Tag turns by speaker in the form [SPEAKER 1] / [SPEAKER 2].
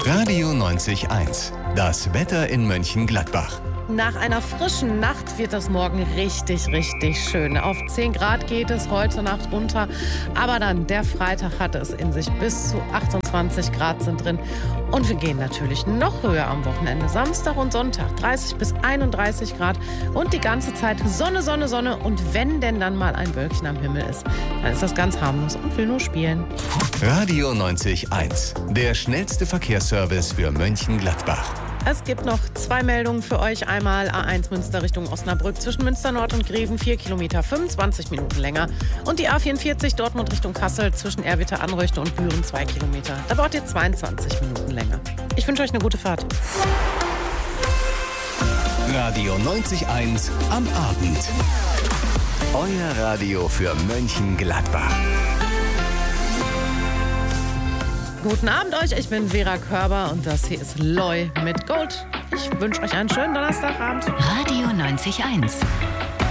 [SPEAKER 1] Radio 90.1. Das Wetter in Mönchengladbach.
[SPEAKER 2] Nach einer frischen Nacht wird es morgen richtig, richtig schön. Auf 10 Grad geht es heute Nacht runter. Aber dann, der Freitag hat es in sich. Bis zu 28 Grad sind drin. Und wir gehen natürlich noch höher am Wochenende. Samstag und Sonntag 30 bis 31 Grad. Und die ganze Zeit Sonne, Sonne, Sonne. Und wenn denn dann mal ein Wölkchen am Himmel ist, dann ist das ganz harmlos und will nur spielen.
[SPEAKER 1] Radio 90.1. Der schnellste Verkehrsservice für Mönchengladbach.
[SPEAKER 2] Es gibt noch 2 Meldungen für euch. Einmal A1 Münster Richtung Osnabrück zwischen Münster Nord und Greven 4 Kilometer, 25 Minuten länger. Und die A44 Dortmund Richtung Kassel zwischen Erwitte, Anröchte und Büren 2 Kilometer. Da braucht ihr 22 Minuten länger. Ich wünsche euch eine gute Fahrt.
[SPEAKER 1] Radio 90.1 am Abend. Euer Radio für Mönchengladbach.
[SPEAKER 2] Guten Abend euch, ich bin Vera Körber und das hier ist Loi mit Gold. Ich wünsche euch einen schönen Donnerstagabend.
[SPEAKER 3] Radio 90.1.